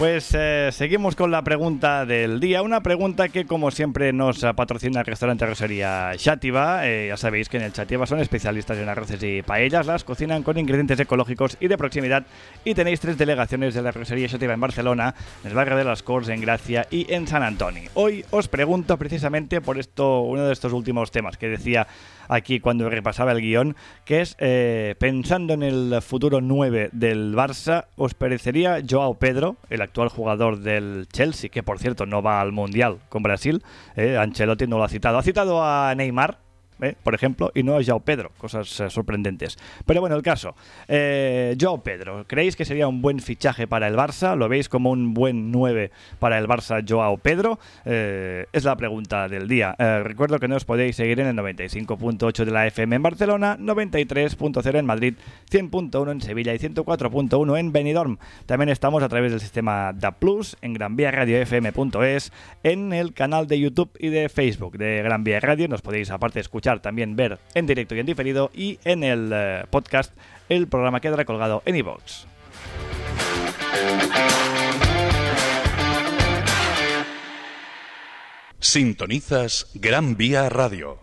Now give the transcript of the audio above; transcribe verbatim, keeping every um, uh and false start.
pues eh, seguimos con la pregunta del día. Una pregunta que, como siempre, nos patrocina el restaurante Arrocería Xàtiva. Eh, ya sabéis que en el Xàtiva son especialistas en arroces y paellas. Las cocinan con ingredientes ecológicos y de proximidad. Y tenéis tres delegaciones de la Arrocería Xàtiva en Barcelona, en el barrio de las Corts, en Gracia y en Sant Antoni. Hoy os pregunto precisamente por esto, uno de estos últimos temas que decía aquí cuando repasaba el guión, que es, eh, pensando en el futuro nueve del Barça, ¿os parecería Joao Pedro, el actual jugador del Chelsea, que por cierto no va al Mundial con Brasil? eh, Ancelotti no lo ha citado, ha citado a Neymar, ¿Eh? por ejemplo, y no a Joao Pedro, cosas eh, sorprendentes. Pero bueno, el caso, eh, Joao Pedro, ¿creéis que sería un buen fichaje para el Barça? ¿Lo veis como un buen nueve para el Barça, Joao Pedro? Eh, es la pregunta del día. Eh, recuerdo que nos podéis seguir en el noventa y cinco punto ocho de la F M en Barcelona, noventa y tres punto cero en Madrid, cien punto uno en Sevilla y ciento cuatro punto uno en Benidorm. También estamos a través del sistema D A B plus, en Gran Vía Radio F M punto es, en el canal de YouTube y de Facebook de Gran Vía Radio. Nos podéis aparte escuchar, también ver en directo y en diferido, y en el eh, podcast el programa quedará colgado en iVoox. Sintonizas Gran Vía Radio.